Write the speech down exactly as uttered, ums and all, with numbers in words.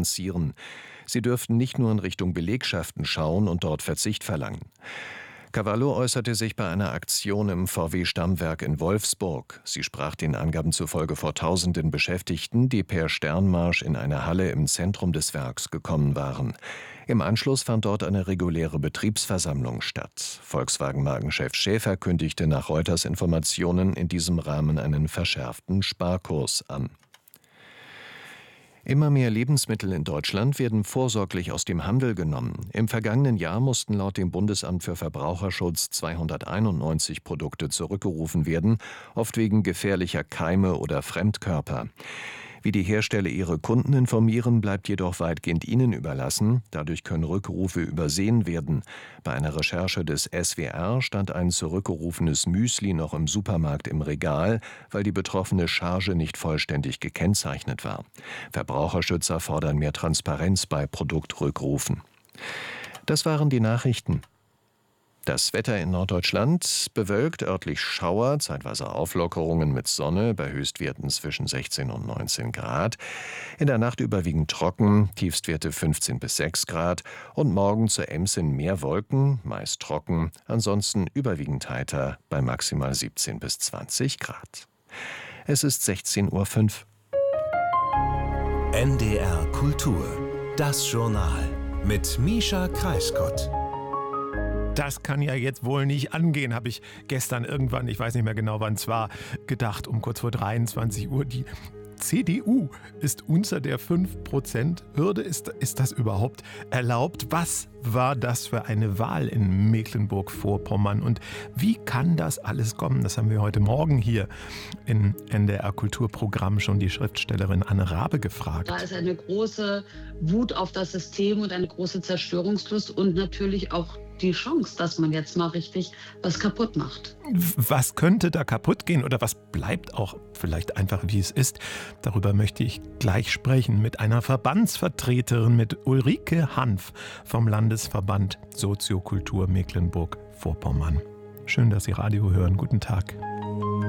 bilanzieren. Sie dürften nicht nur in Richtung Belegschaften schauen und dort Verzicht verlangen. Cavallo äußerte sich bei einer Aktion im V W-Stammwerk in Wolfsburg. Sie sprach den Angaben zufolge vor tausenden Beschäftigten, die per Sternmarsch in eine Halle im Zentrum des Werks gekommen waren. Im Anschluss fand dort eine reguläre Betriebsversammlung statt. Volkswagen-Markenchef Schäfer kündigte nach Reuters Informationen in diesem Rahmen einen verschärften Sparkurs an. Immer mehr Lebensmittel in Deutschland werden vorsorglich aus dem Handel genommen. Im vergangenen Jahr mussten laut dem Bundesamt für Verbraucherschutz zweihunderteinundneunzig Produkte zurückgerufen werden, oft wegen gefährlicher Keime oder Fremdkörper. Wie die Hersteller ihre Kunden informieren, bleibt jedoch weitgehend ihnen überlassen. Dadurch können Rückrufe übersehen werden. Bei einer Recherche des S W R stand ein zurückgerufenes Müsli noch im Supermarkt im Regal, weil die betroffene Charge nicht vollständig gekennzeichnet war. Verbraucherschützer fordern mehr Transparenz bei Produktrückrufen. Das waren die Nachrichten. Das Wetter in Norddeutschland: bewölkt, örtlich Schauer, zeitweise Auflockerungen mit Sonne, bei Höchstwerten zwischen sechzehn und neunzehn Grad. In der Nacht überwiegend trocken, Tiefstwerte fünfzehn bis sechs Grad. Und morgen zur Ems in mehr Wolken, meist trocken, ansonsten überwiegend heiter bei maximal siebzehn bis zwanzig Grad. Es ist sechzehn Uhr fünf. N D R Kultur, das Journal mit Mischa Kreisgott. Das kann ja jetzt wohl nicht angehen, habe ich gestern irgendwann, ich weiß nicht mehr genau wann es war, gedacht, um kurz vor dreiundzwanzig Uhr. Die C D U ist unter der fünf Prozent Hürde. Ist, ist das überhaupt erlaubt? Was war das für eine Wahl in Mecklenburg-Vorpommern? Und wie kann das alles kommen? Das haben wir heute Morgen hier im N D R Kulturprogramm schon die Schriftstellerin Anne Rabe gefragt. Da ist eine große Wut auf das System und eine große Zerstörungslust und natürlich auch die Chance, dass man jetzt mal richtig was kaputt macht. Was könnte da kaputt gehen oder was bleibt auch vielleicht einfach, wie es ist? Darüber möchte ich gleich sprechen mit einer Verbandsvertreterin, mit Ulrike Hanf vom Landesverband Soziokultur Mecklenburg-Vorpommern. Schön, dass Sie Radio hören. Guten Tag.